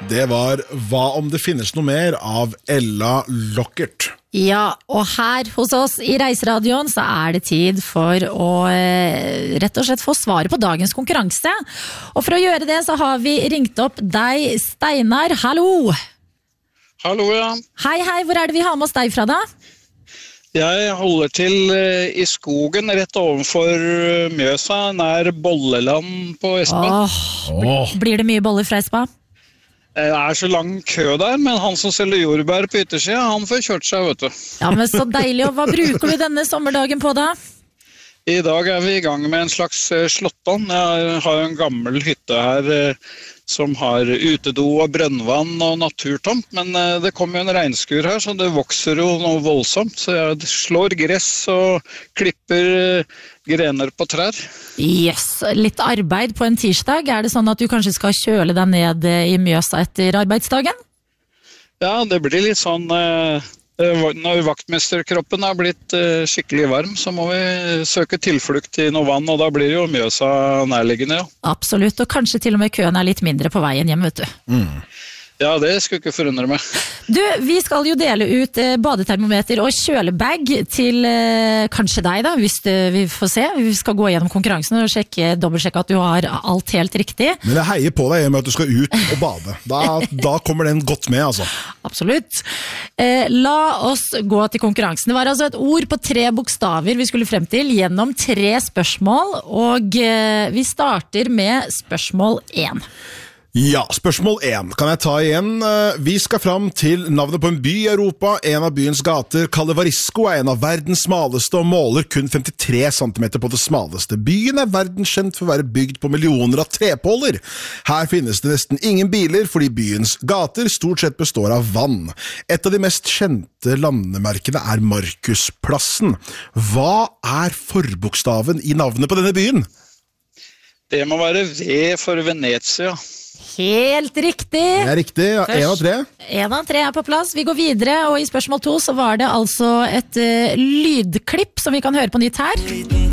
Det var Hva om det finnes noe mer av Ella Lockert. Ja, og her hos oss i Reiseradioen så det tid for å rett og slett få svaret på dagens konkurranse. Og for å gjøre det så har vi ringt opp deg, Steinar. Hallo! Hallo, ja. Hei, hvor det vi har med oss deg fra da? Jeg holder til i skogen rett ovenfor Mjøsa, nær Bolleland på Espa. Blir det mye boller fra Espa? Det så lang kø der, men han som selger jordbær på yttersiden, han får kjørt seg, vet du. Ja, men så deilig. Og hva bruker du denne sommerdagen på da? I dag vi i gang med en slags slåttan. Jeg har en gammel hytte her som har utedo og brønnvann og naturtomt, men det kommer jo en regnskur her, så det vokser jo noe voldsomt. Så jeg slår gress og klipper grener på trær. Yes, litt arbeid på en tirsdag. Det sånn at du kanskje skal kjøle deg ned i Mjøsa etter arbeidsdagen? Ja, det blir litt sånn... Når vaktmesterkroppen blitt skikkelig varm, så må vi søke tilflukt i noe vann, og da blir jo Mjøsa nærliggende, ja. Absolutt, og kanskje til og med køen litt mindre på veien hjem, vet du. Ja, det skulle ikke forundre meg. Du, vi skal jo dele ut badetermometer og kjølebag til kanskje deg da, hvis vi får se. Vi skal gå gjennom konkurransen og dobbeltsjekke at du har alt helt riktig. Men jeg heier på deg med at du skal ut og bade. Da kommer den godt med, altså. Absolutt. La oss gå til konkurransen. Det var altså et ord på 3 bokstaver vi skulle frem til gjennom 3 spørsmål, og vi starter med spørsmål 1. Ja, spørsmål 1 kan jeg ta igjen. Vi skal fram til navnet på en by i Europa. En av byens gater, Kalevarisko, en av verdens smaleste og måler kun 53 cm på det smaleste. Byen verdenskjent for å være bygd på millioner av trepåler. Her finnes det nesten ingen biler, fordi byens gater stort sett består av vann. Et av de mest kjente landemerkene Markusplassen. Hva forbokstaven i navnet på denne byen? Det må være V for Venezia. Helt riktig. Det riktig, ja. 1 av 3. 1 av 3 på plass. Vi går videre, og i spørsmål 2 så var det altså et lydklipp som vi kan høre på nytt her.